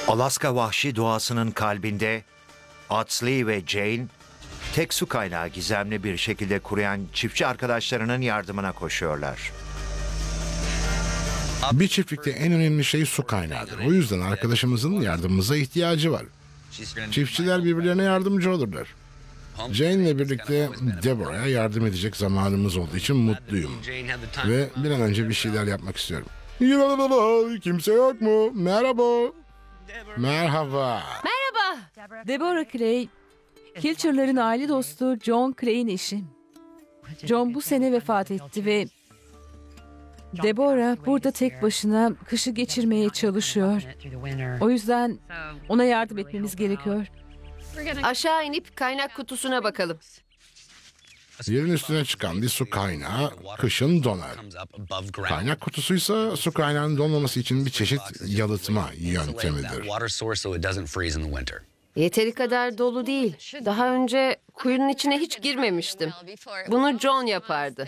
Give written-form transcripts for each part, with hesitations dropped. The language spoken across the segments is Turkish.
Alaska vahşi doğasının kalbinde Audsley ve Jane, tek su kaynağı gizemli bir şekilde kuruyan çiftçi arkadaşlarının yardımına koşuyorlar. Bir çiftlikte en önemli şey su kaynağıdır. O yüzden arkadaşımızın yardımımıza ihtiyacı var. Çiftçiler birbirlerine yardımcı olurlar. Jane ile birlikte Deborah'a yardım edecek zamanımız olduğu için mutluyum. Ve bir an önce bir şeyler yapmak istiyorum. Kimse yok mu? Merhaba. Merhaba. Deborah Clay, Kilcher'ların aile dostu John Clay'in eşi. John bu sene vefat etti ve Deborah burada tek başına kışı geçirmeye çalışıyor. O yüzden ona yardım etmemiz gerekiyor. Aşağı inip kaynak kutusuna bakalım. Yerin üstüne çıkan bir su kaynağı kışın donar. Kaynak kutusuysa su kaynağının donmaması için bir çeşit yalıtma yöntemidir. Yeteri kadar dolu değil. Daha önce kuyunun içine hiç girmemiştim. Bunu John yapardı.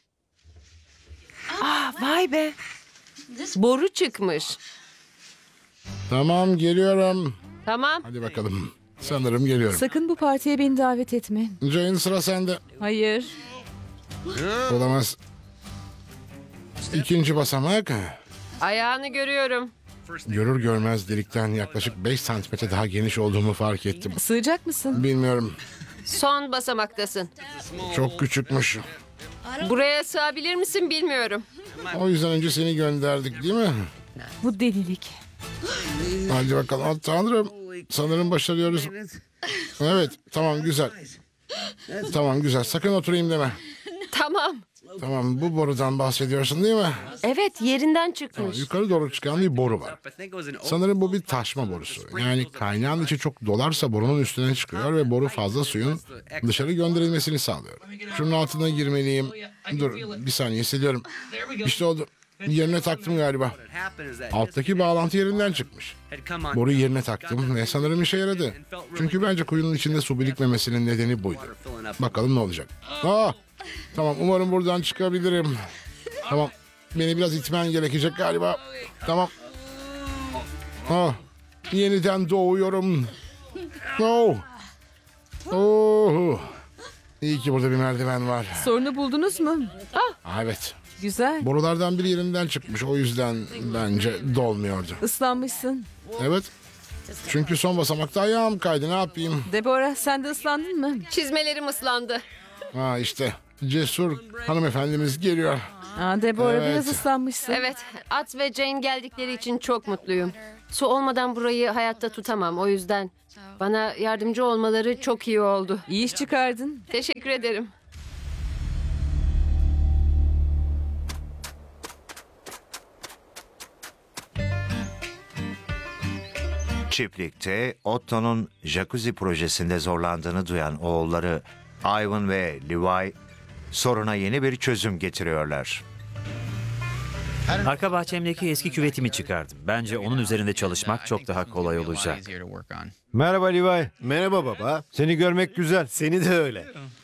Vay be! Boru çıkmış. Tamam, geliyorum. Tamam. Hadi bakalım. Sanırım geliyorum. Sakın bu partiye beni davet etme. Jane, sıra sende. Hayır. Olamaz. İkinci basamak. Ayağını görüyorum. Görür görmez delikten yaklaşık 5 santimetre daha geniş olduğumu fark ettim. Sığacak mısın? Bilmiyorum. Son basamaktasın. Çok küçükmüş. Buraya sığabilir misin bilmiyorum. O yüzden önce seni gönderdik, değil mi? Bu delilik. Hadi bakalım. Ah, Tanrım. Sanırım başarıyoruz. Evet. Tamam, güzel. Tamam, güzel. Sakın oturayım deme. Tamam. Tamam, bu borudan bahsediyorsun, değil mi? Evet, yerinden çıkmış. Yukarı doğru çıkan bir boru var. Sanırım bu bir taşma borusu. Yani kaynağın içi çok dolarsa borunun üstüne çıkıyor ve boru fazla suyun dışarı gönderilmesini sağlıyor. Şunun altına girmeliyim. Dur, bir saniye, hissediyorum. İşte oldu. Yerine taktım galiba. Alttaki bağlantı yerinden çıkmış. Boruyu yerine taktım ve sanırım işe yaradı. Çünkü bence kuyunun içinde su birikmemesinin nedeni buydu. Bakalım ne olacak. Tamam, umarım buradan çıkabilirim. Tamam, beni biraz itmen gerekecek galiba. Tamam. Yeniden doğuyorum. İyi ki burada bir merdiven var. Sorunu buldunuz mu? Evet. Güzel. Borulardan biri yerinden çıkmış. O yüzden bence dolmuyordu. Islanmışsın. Evet. Çünkü son basamakta ayağım kaydı. Ne yapayım? Deborah, sen de ıslandın mı? Çizmelerim ıslandı. İşte cesur hanımefendimiz geliyor. Deborah, Evet. biraz ıslanmışsın. Evet, At ve Jane geldikleri için çok mutluyum. Su olmadan burayı hayatta tutamam. O yüzden bana yardımcı olmaları çok iyi oldu. İyi iş çıkardın. Teşekkür ederim. Çiftlikte Otto'nun jacuzzi projesinde zorlandığını duyan oğulları Ivan ve Levi soruna yeni bir çözüm getiriyorlar. Arka bahçemdeki eski küvetimi çıkardım. Bence onun üzerinde çalışmak çok daha kolay olacak. Merhaba Levi. Merhaba baba. Seni görmek güzel. Seni de öyle.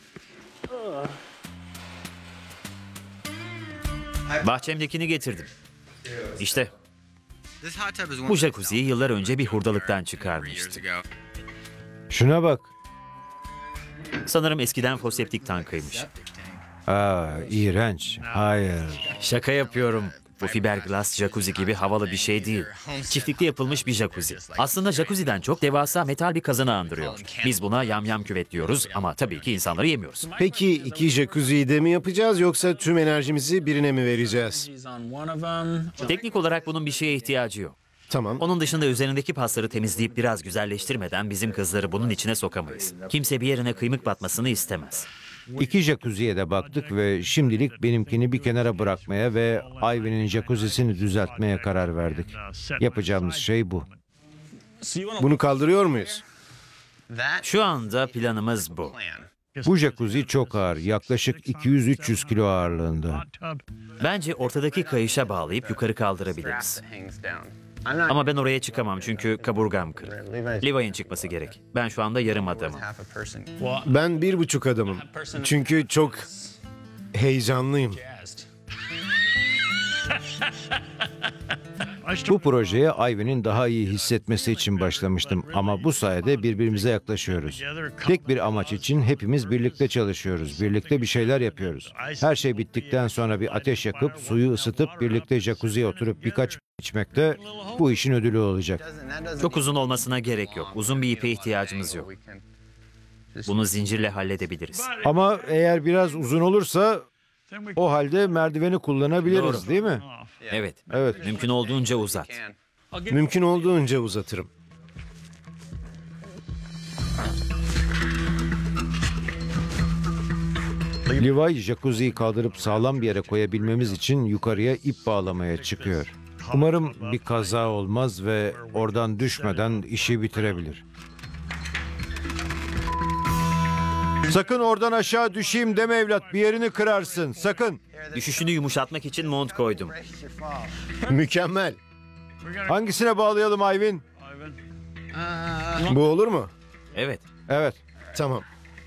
Bahçemdekini getirdim. İşte bu jacuzziyi yıllar önce bir hurdalıktan çıkarmıştım. Şuna bak. Sanırım eskiden foseptik tankıymış. İğrenç. Hayır. Şaka yapıyorum. Bu fiberglass jacuzzi gibi havalı bir şey değil. Çiftlikte yapılmış bir jacuzzi. Aslında jacuzzi'den çok devasa metal bir kazanı andırıyor. Biz buna yamyam küvet diyoruz ama tabii ki insanları yemiyoruz. Peki 2 jacuzziyi de mi yapacağız yoksa tüm enerjimizi birine mi vereceğiz? Teknik olarak bunun bir şeye ihtiyacı yok. Tamam. Onun dışında üzerindeki pasları temizleyip biraz güzelleştirmeden bizim kızları bunun içine sokamayız. Kimse bir yerine kıymık batmasını istemez. 2 jacuzziye de baktık ve şimdilik benimkini bir kenara bırakmaya ve Ivy'nin jacuzzisini düzeltmeye karar verdik. Yapacağımız şey bu. Bunu kaldırıyor muyuz? Şu anda planımız bu. Bu jacuzzi çok ağır. Yaklaşık 200-300 kilo ağırlığında. Bence ortadaki kayışa bağlayıp yukarı kaldırabiliriz. Ama ben oraya çıkamam çünkü kaburgam kırık. Levi'nin çıkması gerek. Ben şu anda yarım adamım. Ben 1,5 adamım. Çünkü çok heyecanlıyım. Bu projeye Ivan'in daha iyi hissetmesi için başlamıştım ama bu sayede birbirimize yaklaşıyoruz. Tek bir amaç için hepimiz birlikte çalışıyoruz, birlikte bir şeyler yapıyoruz. Her şey bittikten sonra bir ateş yakıp suyu ısıtıp birlikte jacuzziye oturup birkaç içmek de bu işin ödülü olacak. Çok uzun olmasına gerek yok. Uzun bir ipe ihtiyacımız yok. Bunu zincirle halledebiliriz. Ama eğer biraz uzun olursa o halde merdiveni kullanabiliriz, Doğru. değil mi? Evet. Evet. Mümkün olduğunca uzat. Mümkün olduğunca uzatırım. Levi jacuzziyi kaldırıp sağlam bir yere koyabilmemiz için yukarıya ip bağlamaya çıkıyor. Umarım bir kaza olmaz ve oradan düşmeden işi bitirebilir. Sakın oradan aşağı düşeyim deme evlat, bir yerini kırarsın, sakın. Düşüşünü yumuşatmak için mont koydum. Mükemmel. Hangisine bağlayalım Ivan? Bu olur mu? Evet. Evet. Tamam.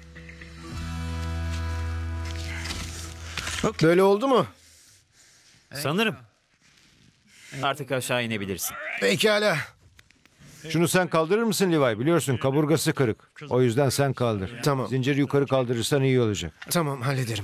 Böyle oldu mu? Sanırım. Artık aşağı inebilirsin. Pekala. Şunu sen kaldırır mısın Levi? Biliyorsun kaburgası kırık. O yüzden sen kaldır. Tamam. Zinciri yukarı kaldırırsan iyi olacak. Tamam, hallederim.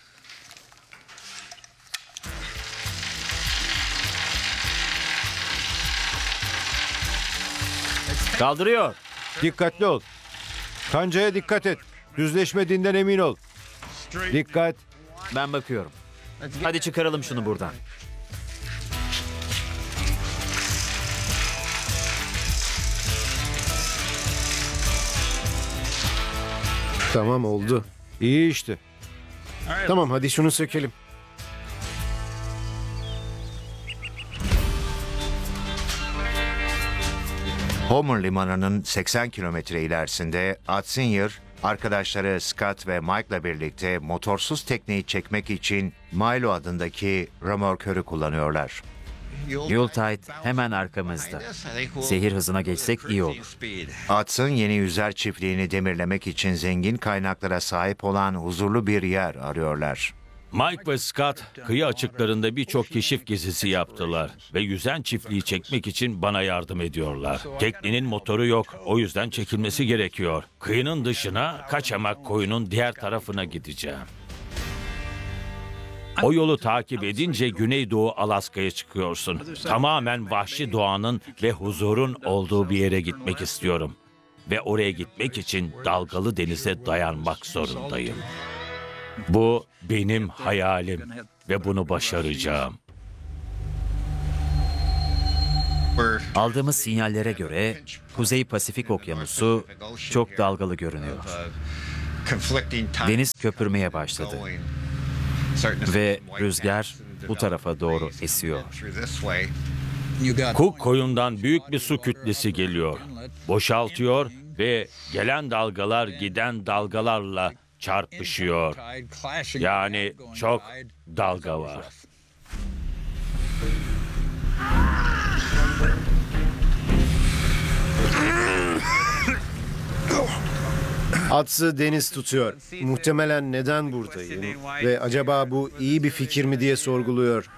Kaldırıyor. Dikkatli ol. Kancaya dikkat et. Düzleşmediğinden emin ol. Dikkat. Ben bakıyorum. Hadi çıkaralım şunu buradan. Tamam, oldu. İyi işte. Tamam, hadi şunu sökelim. Homer Limanı'nın 80 kilometre ilerisinde Atzinger, arkadaşları Scott ve Mike'la birlikte motorsuz tekneyi çekmek için Milo adındaki römorkörü kullanıyorlar. Yuletide hemen arkamızda. Seyir hızına geçsek iyi olur. Ats'ın yeni yüzer çiftliğini demirlemek için zengin kaynaklara sahip olan huzurlu bir yer arıyorlar. Mike ve Scott kıyı açıklarında birçok keşif gezisi yaptılar ve yüzen çiftliği çekmek için bana yardım ediyorlar. Teknenin motoru yok, o yüzden çekilmesi gerekiyor. Kıyının dışına, Kaçamak koyunun diğer tarafına gideceğim. O yolu takip edince Güneydoğu Alaska'ya çıkıyorsun. Tamamen vahşi doğanın ve huzurun olduğu bir yere gitmek istiyorum. Ve oraya gitmek için dalgalı denize dayanmak zorundayım. Bu benim hayalim ve bunu başaracağım. Aldığımız sinyallere göre Kuzey Pasifik Okyanusu çok dalgalı görünüyor. Deniz köpürmeye başladı ve rüzgar bu tarafa doğru esiyor. Cook koyundan büyük bir su kütlesi geliyor. Boşaltıyor ve gelen dalgalar giden dalgalarla çarpışıyor. Yani çok dalga var. Atsı deniz tutuyor. Muhtemelen neden buradayım ve acaba bu iyi bir fikir mi diye sorguluyor.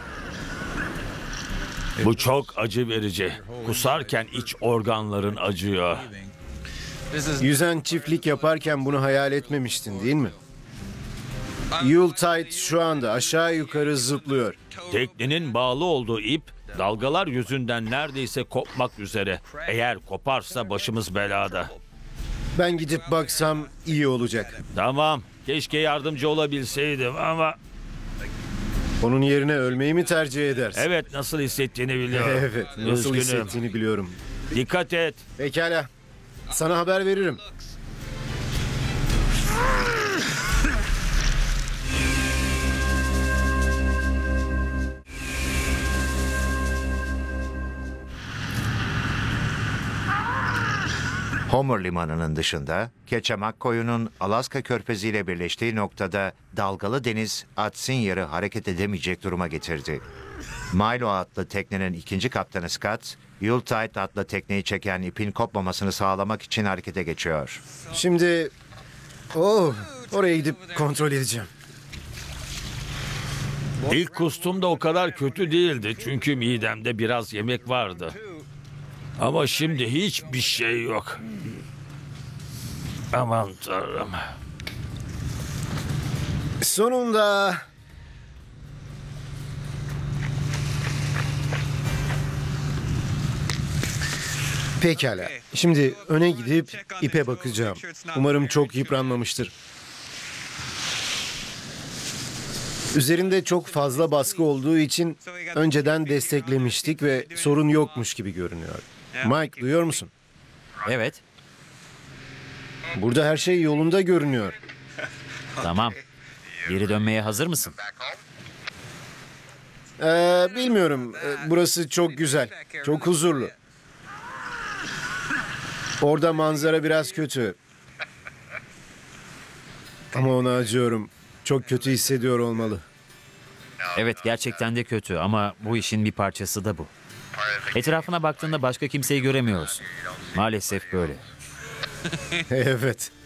Bu çok acı verici. Kusarken iç organların acıyor. Yüzen çiftlik yaparken bunu hayal etmemiştin, değil mi? Yuletide şu anda aşağı yukarı zıplıyor. Teknenin bağlı olduğu ip dalgalar yüzünden neredeyse kopmak üzere. Eğer koparsa başımız belada. Ben gidip baksam iyi olacak. Tamam, keşke yardımcı olabilseydim ama Onun yerine ölmeyi mi tercih edersin? evet, nasıl hissettiğini biliyorum. Evet, nasıl Üzgünüm. hissettiğini biliyorum. Dikkat et. Pekala. Sana haber veririm. Homer Limanı'nın dışında Kaçamak koyunun Alaska Körfezi ile birleştiği noktada dalgalı deniz Atzinger'i hareket edemeyecek duruma getirdi. Milo adlı teknenin ikinci kaptanı Scott, Yuletide adlı tekneyi çeken ipin kopmamasını sağlamak için harekete geçiyor. Şimdi oraya gidip kontrol edeceğim. İlk kustum da o kadar kötü değildi çünkü midemde biraz yemek vardı. Ama şimdi hiçbir şey yok. Aman Tanrım. Sonunda pekala. Şimdi öne gidip ipe bakacağım. Umarım çok yıpranmamıştır. Üzerinde çok fazla baskı olduğu için önceden desteklemiştik ve sorun yokmuş gibi görünüyor. Mike, duyuyor musun? Evet, Burada her şey yolunda görünüyor. tamam. Geri dönmeye hazır mısın? Bilmiyorum. Burası çok güzel. Çok huzurlu. Orada manzara biraz kötü. Ama ona acıyorum. Çok kötü hissediyor olmalı. Evet, gerçekten de kötü ama bu işin bir parçası da bu. Etrafına baktığında başka kimseyi göremiyorsun. Maalesef böyle. Evet.